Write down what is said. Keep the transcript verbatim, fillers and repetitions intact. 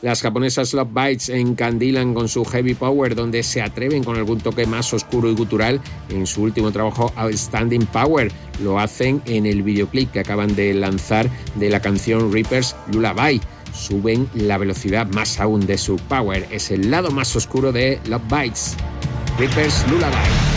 Las japonesas Love Bites encandilan con su heavy power, donde se atreven con algún toque más oscuro y gutural en su último trabajo Outstanding Power. Lo hacen en el videoclip que acaban de lanzar de la canción Reaper's Lullaby. Suben la velocidad más aún de su power. Es el lado más oscuro de Love Bites. Reaper's Lullaby.